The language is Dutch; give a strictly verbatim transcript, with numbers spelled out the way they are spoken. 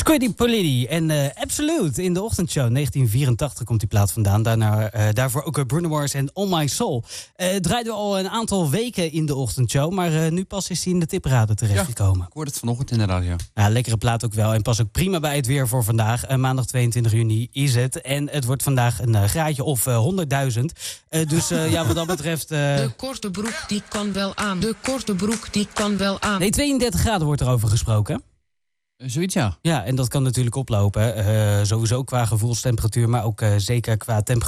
Squiddy Poliddy en uh, Absolute in de ochtendshow. negentien vierentachtig komt die plaat vandaan. Daarna, uh, daarvoor ook Bruno Mars en On My Soul. Uh, draaiden we al een aantal weken in de ochtendshow. Maar uh, nu pas is hij in de tipraden terechtgekomen. Ja, ik hoorde het vanochtend in de radio. Ja, lekkere plaat ook wel. En pas ook prima bij het weer voor vandaag. Uh, maandag tweeëntwintig juni is het. En het wordt vandaag een uh, graadje of uh, honderdduizend. Uh, dus uh, ja, wat dat betreft... Uh... De korte broek die kan wel aan. De korte broek die kan wel aan. Nee, tweeëndertig graden wordt er over gesproken. Zoiets, ja. Ja, en dat kan natuurlijk oplopen. Uh, sowieso qua gevoelstemperatuur, maar ook uh, zeker qua temperatuur.